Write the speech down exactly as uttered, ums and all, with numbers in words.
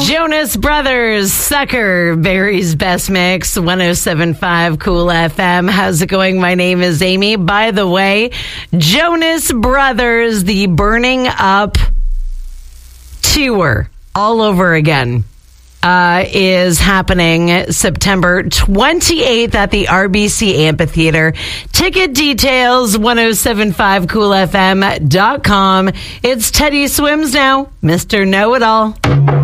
Jonas Brothers, Sucker, Barry's Best Mix, one oh seven point five Cool F M. How's it going? My name is Amy. By the way, Jonas Brothers, the Burning Up tour all over again. Uh, is happening September twenty-eighth at the R B C Amphitheater. Ticket details, ten seventy-five cool f m dot com. It's Teddy Swims now, Mister Know-It-All.